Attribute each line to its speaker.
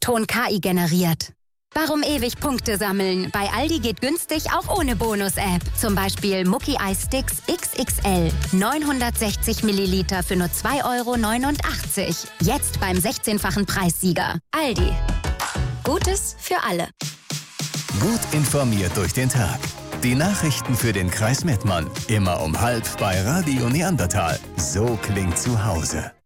Speaker 1: Ton KI generiert. Warum ewig Punkte sammeln? Bei Aldi geht günstig auch ohne Bonus-App. Zum Beispiel Mucki Eissticks XXL. 960 Milliliter für nur 2,89 €. Jetzt beim 16-fachen Preissieger. Aldi. Gutes für alle.
Speaker 2: Gut informiert durch den Tag. Die Nachrichten für den Kreis Mettmann. Immer um 12:30 bei Radio Neandertal. So klingt zu Hause.